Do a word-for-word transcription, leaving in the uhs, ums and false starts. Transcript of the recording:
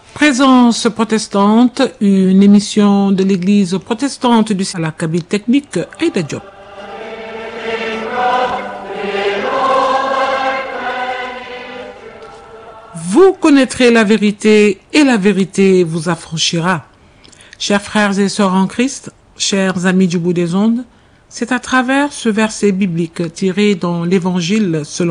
Présence protestante, une émission de l'église protestante du à la cabine technique Aïda Diop. Vous connaîtrez la vérité et la vérité vous affranchira. Chers frères et sœurs en Christ, chers amis du bout des ondes, c'est à travers ce verset biblique tiré dans l'Évangile selon